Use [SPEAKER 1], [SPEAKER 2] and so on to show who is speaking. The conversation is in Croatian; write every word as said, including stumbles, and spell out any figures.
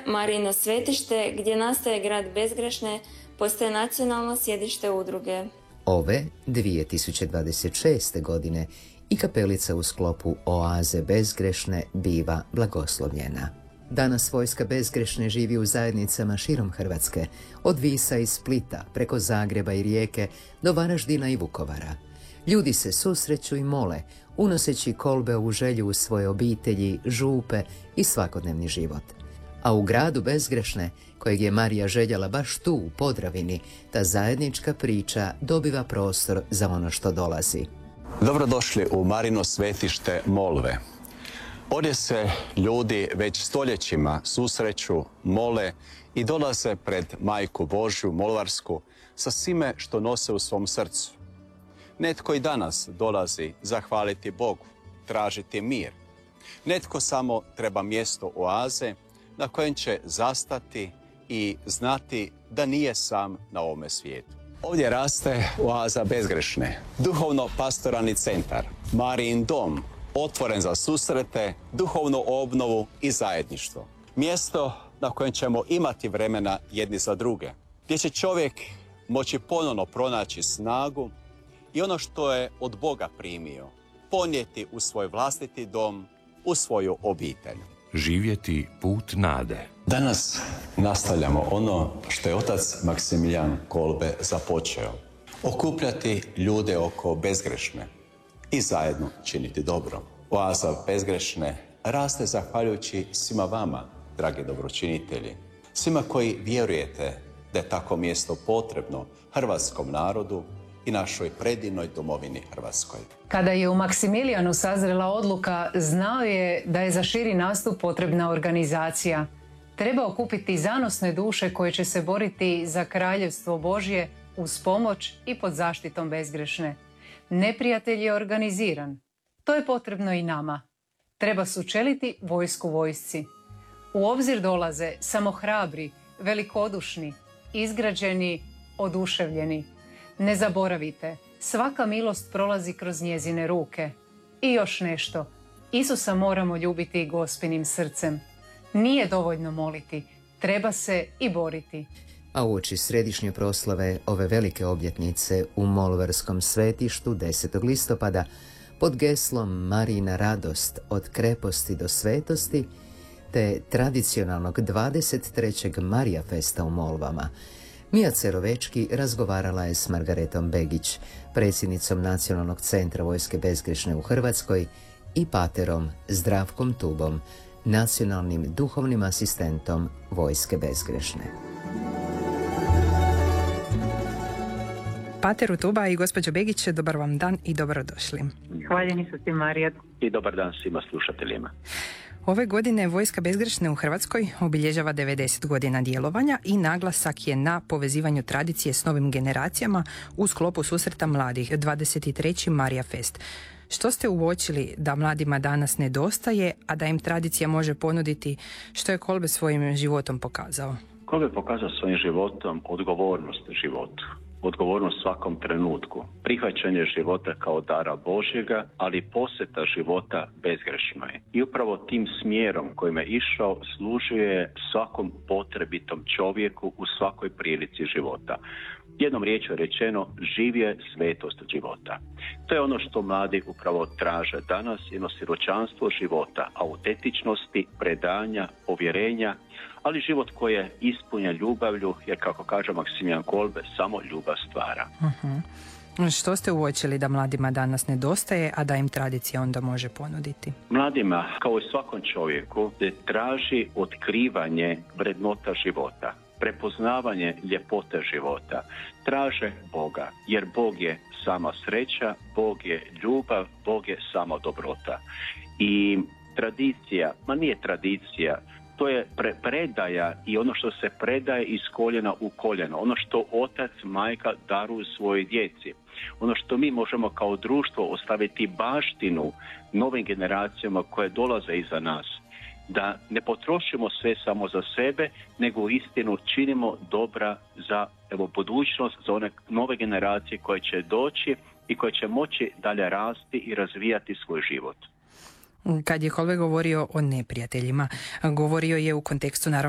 [SPEAKER 1] Marijino svetište, gdje nastaje grad Bezgrešne, postaje nacionalno sjedište udruge.
[SPEAKER 2] Ove dvije tisuće dvadeset šeste. godine i kapelica u sklopu Oaze Bezgrešne biva blagoslovljena. Danas vojska Bezgrešne živi u zajednicama širom Hrvatske, od Visa i Splita, preko Zagreba i Rijeke do Varaždina i Vukovara. Ljudi se susreću i mole, unoseći kolbe u želju u svoje obitelji, župe i svakodnevni život. A u gradu Bezgrešne, kojeg je Marija željela baš tu u Podravini, ta zajednička priča dobiva prostor za ono što dolazi.
[SPEAKER 3] Dobrodošli u Marijino svetište Molve. Ovdje se ljudi već stoljećima susreću, mole i dolaze pred Majku Božju, Molvarsku, sa svime što nose u svom srcu. Netko i danas dolazi zahvaliti Bogu, tražiti mir. Netko samo treba mjesto oaze na kojem će zastati i znati da nije sam na ovome svijetu. Ovdje raste oaza Bezgrešne, duhovno-pastoralni centar, Marijin dom, otvoren za susrete, duhovnu obnovu i zajedništvo. Mjesto na kojem ćemo imati vremena jedni za druge, gdje će čovjek moći ponovno pronaći snagu i ono što je od Boga primio, ponijeti u svoj vlastiti dom, u svoju obitelj.
[SPEAKER 4] Živjeti put nade.
[SPEAKER 3] Danas nastavljamo ono što je otac Maksimilijan Kolbe započeo. Okupljati ljude oko Bezgrešne i zajedno činiti dobro. Oaza Bezgrešne raste zahvaljujući svima vama, dragi dobročinitelji. Svima koji vjerujete da je tako mjesto potrebno hrvatskom narodu i našoj predivnoj domovini Hrvatskoj.
[SPEAKER 5] Kada je u Maksimilijanu sazrela odluka, znao je da je za širi nastup potrebna organizacija. Treba okupiti zanosne duše koje će se boriti za kraljevstvo Božje uz pomoć i pod zaštitom Bezgrešne. Neprijatelj je organiziran. To je potrebno i nama. Treba sučeliti vojsku vojsci. U obzir dolaze samo hrabri, velikodušni, izgrađeni, oduševljeni. Ne zaboravite, svaka milost prolazi kroz njezine ruke. I još nešto, Isusa moramo ljubiti Gospinim srcem. Nije dovoljno moliti, treba se i boriti.
[SPEAKER 2] A uoči središnje proslave ove velike obljetnice u Molvarskom svetištu desetog listopada pod geslom Marijina radost od kreposti do svetosti te tradicionalnog dvadeset trećeg Marija festa u Molvama, Mija Cerovečki razgovarala je s Margaretom Begić, predsjednicom Nacionalnog centra vojske Bezgrešne u Hrvatskoj, i paterom Zdravkom Tubom, nacionalnim duhovnim asistentom vojske Bezgrešne.
[SPEAKER 6] Pateru Tuba i gospođo Begić, dobar vam dan i dobrodošli.
[SPEAKER 7] Hvaljeni su ti, Marija.
[SPEAKER 8] I dobar dan svima slušateljima.
[SPEAKER 6] Ove godine Vojska Bezgrešne u Hrvatskoj obilježava devedeset godina djelovanja i naglasak je na povezivanju tradicije s novim generacijama u sklopu susreta mladih, dvadeset treći Marija Fest. Što ste uočili da mladima danas nedostaje, a da im tradicija može ponuditi, što je Kolbe svojim životom pokazao?
[SPEAKER 8] Kolbe je pokazao svojim životom odgovornost životu. Odgovornost svakom trenutku, prihvaćanje života kao dara Božjega, ali posjeta života bezgrešnoj. I upravo tim smjerom kojim je išao služuje svakom potrebitom čovjeku u svakoj prilici života. Jednom riječju rečeno, živje svetost života. To je ono što mladi upravo traže danas, jedno siročanstvo života, autentičnosti, predanja, povjerenja, ali život koji je ispunjen ljubavlju, jer kako kaže Maksimilijan Kolbe, samo ljubav stvara.
[SPEAKER 6] Uh-huh. Što ste uočili da mladima danas nedostaje, a da im tradicija onda može ponuditi?
[SPEAKER 8] Mladima, kao i svakom čovjeku, traži otkrivanje vrednota života, prepoznavanje ljepote života. Traže Boga, jer Bog je sama sreća, Bog je ljubav, Bog je samo dobrota. I tradicija, ma nije tradicija, to je pre- predaja i ono što se predaje iz koljena u koljeno. Ono što otac, majka daruju svojoj djeci. Ono što mi možemo kao društvo ostaviti baštinu novim generacijama koje dolaze iza nas. Da ne potrošimo sve samo za sebe, nego u istinu činimo dobra za evo, budućnost, za one nove generacije koje će doći i koje će moći dalje rasti i razvijati svoj život.
[SPEAKER 6] Kad je Kolbe govorio o neprijateljima, govorio je u kontekstu naravno